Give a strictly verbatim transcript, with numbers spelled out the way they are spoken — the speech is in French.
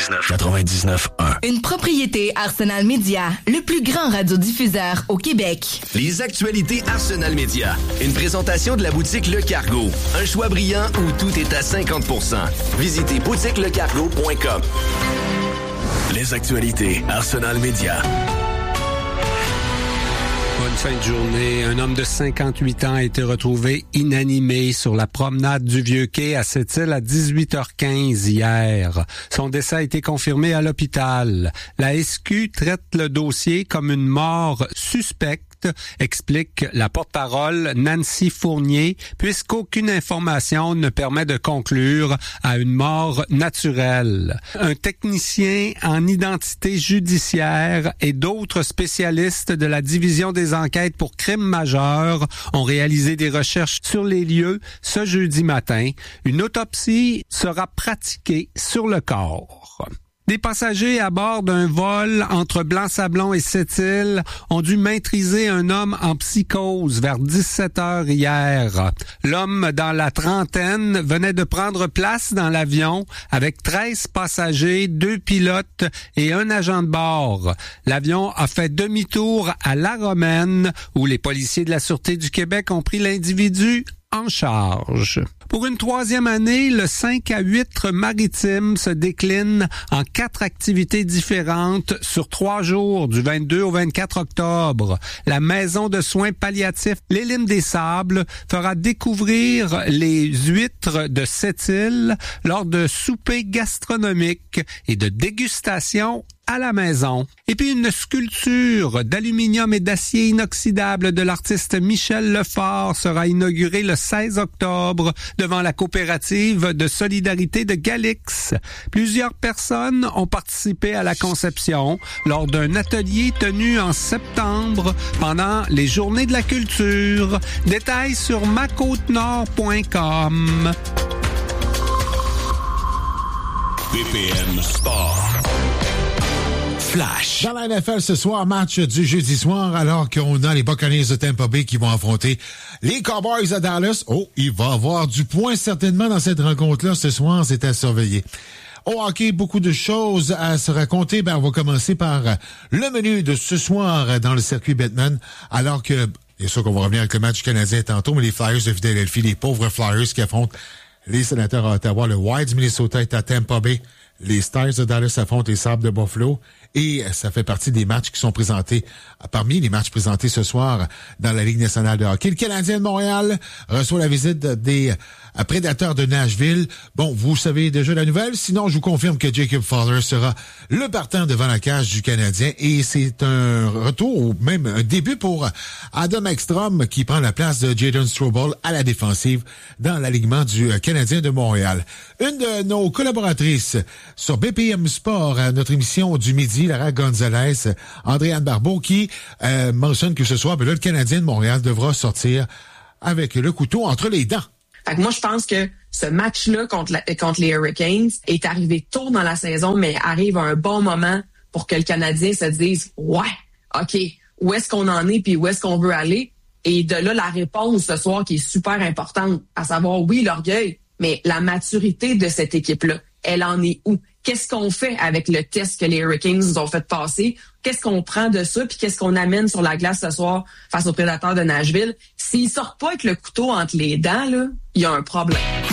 quatre-vingt-dix-neuf quatre-vingt-dix-neuf un. Une propriété Arsenal Média, le plus grand radiodiffuseur au Québec. Les actualités Arsenal Média. Une présentation de la boutique Le Cargo. Un choix brillant où tout est à cinquante pour cent. Visitez boutique le cargo point com. Les actualités Arsenal Média. Bonne fin de journée. Un homme de cinquante-huit ans a été retrouvé inanimé sur la promenade du Vieux-Quai à Sept-Îles à dix-huit heures quinze hier. Son décès a été confirmé à l'hôpital. La S Q traite le dossier comme une mort suspecte, explique la porte-parole Nancy Fournier, puisqu'aucune information ne permet de conclure à une mort naturelle. Un technicien en identité judiciaire et d'autres spécialistes de la division des enquêtes pour crimes majeurs ont réalisé des recherches sur les lieux ce jeudi matin. Une autopsie sera pratiquée sur le corps. Des passagers à bord d'un vol entre Blanc-Sablon et Sept-Îles ont dû maîtriser un homme en psychose vers dix-sept heures hier. L'homme dans la trentaine venait de prendre place dans l'avion avec treize passagers, deux pilotes et un agent de bord. L'avion a fait demi-tour à La Romaine où les policiers de la Sûreté du Québec ont pris l'individu en charge. Pour une troisième année, le cinq à huit maritime se décline en quatre activités différentes sur trois jours, du vingt-deux au vingt-quatre octobre. La maison de soins palliatifs Les Limes des Sables fera découvrir les huîtres de Sept-Îles lors de soupers gastronomiques et de dégustations à la maison. Et puis une sculpture d'aluminium et d'acier inoxydable de l'artiste Michel Lefort sera inaugurée le seize octobre devant la coopérative de solidarité de Galix. Plusieurs personnes ont participé à la conception lors d'un atelier tenu en septembre pendant les Journées de la culture. Détails sur ma côte nord point com. B P M Sport. Flash. Dans la N F L ce soir, match du jeudi soir, alors qu'on a les Buccaneers de Tampa Bay qui vont affronter les Cowboys à Dallas. Oh, il va y avoir du point certainement dans cette rencontre-là ce soir, c'est à surveiller. Au hockey, beaucoup de choses à se raconter. Ben, on va commencer par le menu de ce soir dans le circuit Bettman, alors que, bien sûr qu'on va revenir avec le match canadien tantôt, mais les Flyers de Philadelphie, les pauvres Flyers qui affrontent les Sénateurs à Ottawa, le Wild du Minnesota est à Tampa Bay. Les Stars de Dallas affrontent les Sabres de Buffalo et ça fait partie des matchs qui sont présentés, parmi les matchs présentés ce soir dans la Ligue nationale de hockey. Le Canadien de Montréal reçoit la visite des Prédateurs de Nashville. Bon, vous savez déjà la nouvelle, sinon je vous confirme que Jacob Fowler sera le partant devant la cage du Canadien et c'est un retour ou même un début pour Adam Ekstrom qui prend la place de Jadon Strobel à la défensive dans l'alignement du Canadien de Montréal. Une de nos collaboratrices sur B P M Sport, à notre émission du midi, Lara Gonzalez, Andréane Barbeau, qui euh, mentionne que ce soir, ben là, le Canadien de Montréal devra sortir avec le couteau entre les dents. Fait que moi, je pense que ce match-là contre, la, contre les Hurricanes est arrivé tôt dans la saison, mais arrive à un bon moment pour que le Canadien se dise « Ouais, OK, où est-ce qu'on en est puis où est-ce qu'on veut aller? » Et de là, la réponse ce soir qui est super importante, à savoir, oui, l'orgueil, mais la maturité de cette équipe-là, elle en est où? Qu'est-ce qu'on fait avec le test que les Hurricanes nous ont fait passer? Qu'est-ce qu'on prend de ça? Puis qu'est-ce qu'on amène sur la glace ce soir face aux Prédateurs de Nashville? S'ils sortent pas avec le couteau entre les dents, là, il y a un problème.